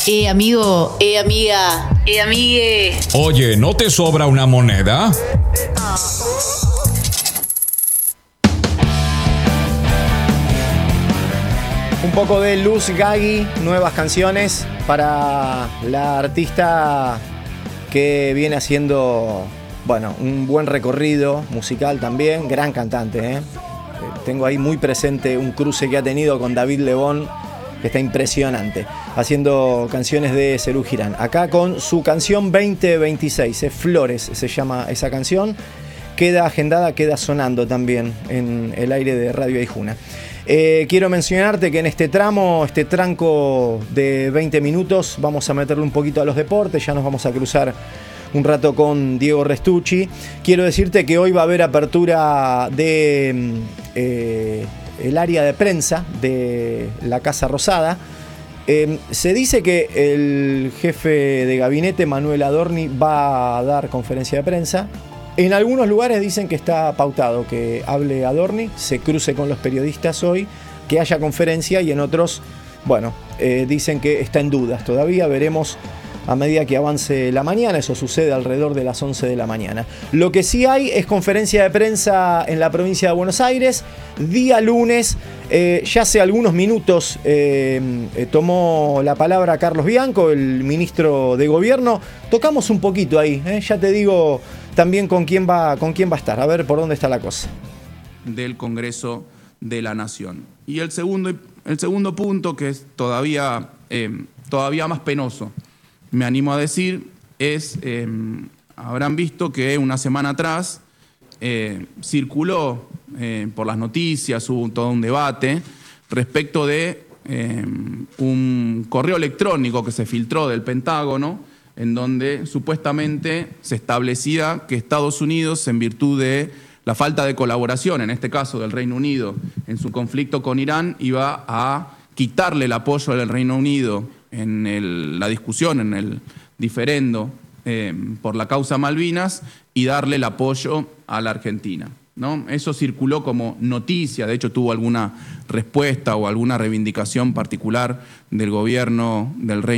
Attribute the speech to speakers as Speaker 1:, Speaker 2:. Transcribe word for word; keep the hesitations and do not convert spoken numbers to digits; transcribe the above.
Speaker 1: Eh, amigo, eh, amiga, eh, amigue.
Speaker 2: Oye, ¿no te sobra una moneda?
Speaker 3: Un poco de Luz Gagui, nuevas canciones para la artista que viene haciendo, bueno, un buen recorrido musical también, gran cantante, ¿eh? Tengo ahí muy presente un cruce que ha tenido con David Lebón, que está impresionante, haciendo canciones de Serú Girán. Acá con su canción veinte veintiséis, ¿eh? Flores se llama esa canción, queda agendada, queda sonando también en el aire de Radio Aijuna. Eh, quiero mencionarte que en este tramo, este tranco de veinte minutos, vamos a meterle un poquito a los deportes, ya nos vamos a cruzar un rato con Diego Restucci. Quiero decirte que hoy va a haber apertura de eh, el área de prensa de la Casa Rosada. Eh, se dice que el jefe de gabinete, Manuel Adorni, va a dar conferencia de prensa. En algunos lugares dicen que está pautado que hable Adorni, se cruce con los periodistas hoy, que haya conferencia, y en otros, bueno, eh, dicen que está en dudas todavía. Veremos a medida que avance la mañana, eso sucede alrededor de las once de la mañana. Lo que sí hay es conferencia de prensa en la provincia de Buenos Aires, día lunes. Eh, ya hace algunos minutos eh, eh, tomó la palabra Carlos Bianco, el ministro de Gobierno. Tocamos un poquito ahí, eh, ya te digo también con quién va, con quién va a estar, a ver por dónde está la cosa.
Speaker 4: Del Congreso de la Nación. Y el segundo, el segundo punto, que es todavía, eh, todavía más penoso, me animo a decir, es, eh, habrán visto que una semana atrás eh, circuló eh, por las noticias, hubo todo un debate respecto de eh, un correo electrónico que se filtró del Pentágono, en donde supuestamente se establecía que Estados Unidos, en virtud de la falta de colaboración, en este caso del Reino Unido, en su conflicto con Irán, iba a quitarle el apoyo del Reino Unido en el, la discusión, en el diferendo eh, por la causa Malvinas, y darle el apoyo a la Argentina, ¿no? Eso circuló como noticia, de hecho tuvo alguna respuesta o alguna reivindicación particular del gobierno del Reino Unido.